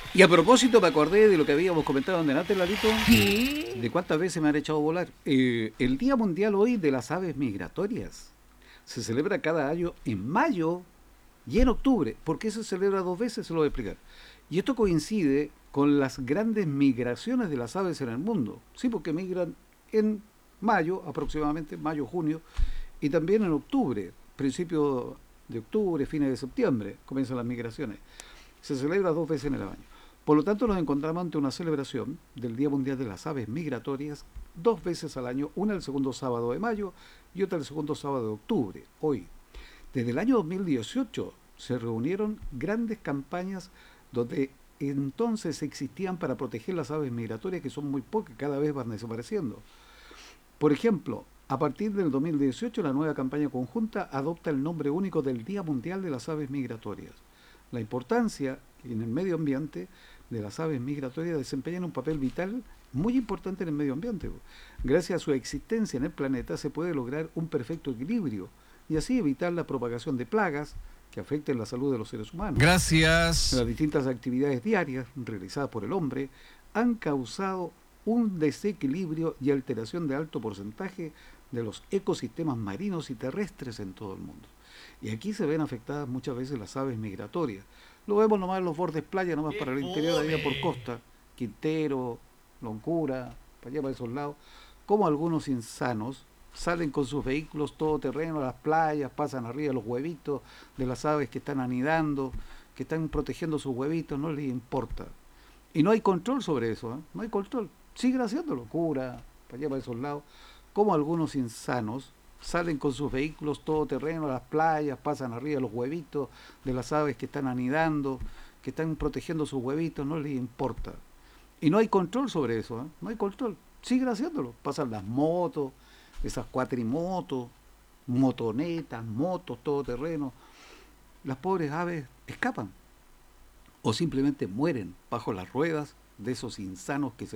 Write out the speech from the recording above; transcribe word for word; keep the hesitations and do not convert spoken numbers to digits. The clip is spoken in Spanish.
Y a propósito, me acordé de lo que habíamos comentado antes, Lalito, ¿Qué? de cuántas veces me han echado a volar. Eh, el Día Mundial hoy de las Aves Migratorias se celebra cada año en mayo y en octubre. ¿Por qué se celebra dos veces? Se lo voy a explicar. Y esto coincide con las grandes migraciones de las aves en el mundo. Sí, porque migran en mayo, aproximadamente, mayo, junio, y también en octubre, principio de octubre, fines de septiembre, comienzan las migraciones. Se celebra dos veces en el año. Por lo tanto, nos encontramos ante una celebración del Día Mundial de las Aves Migratorias dos veces al año, una el segundo sábado de mayo y otra el segundo sábado de octubre, hoy. Desde el año dos mil dieciocho se reunieron grandes campañas donde entonces existían para proteger las aves migratorias, que son muy pocas, cada vez van desapareciendo. Por ejemplo, a partir del dos mil dieciocho, la nueva campaña conjunta adopta el nombre único del Día Mundial de las Aves Migratorias. La importancia en el medio ambiente de las aves migratorias desempeñan un papel vital muy importante en el medio ambiente. Gracias a su existencia en el planeta se puede lograr un perfecto equilibrio y así evitar la propagación de plagas que afecten la salud de los seres humanos. Gracias. Las distintas actividades diarias realizadas por el hombre han causado un desequilibrio y alteración de alto porcentaje de los ecosistemas marinos y terrestres en todo el mundo. Y aquí se ven afectadas muchas veces las aves migratorias. Lo vemos nomás en los bordes playa, nomás ¡Qué para el interior, allá por fome! costa, Quintero, Loncura, para allá para esos lados, como algunos insanos salen con sus vehículos todoterreno a las playas, pasan arriba los huevitos de las aves que están anidando, que están protegiendo sus huevitos, no les importa. Y no hay control sobre eso, ¿eh? No hay control. Siguen haciendo locura, para allá para esos lados, como algunos insanos salen con sus vehículos todoterreno a las playas, pasan arriba los huevitos de las aves que están anidando, que están protegiendo sus huevitos, no les importa. Y no hay control sobre eso, ¿eh? No hay control. Siguen haciéndolo. Pasan las motos, esas cuatrimotos, motonetas, motos, todoterreno. Las pobres aves escapan o simplemente mueren bajo las ruedas de esos insanos que se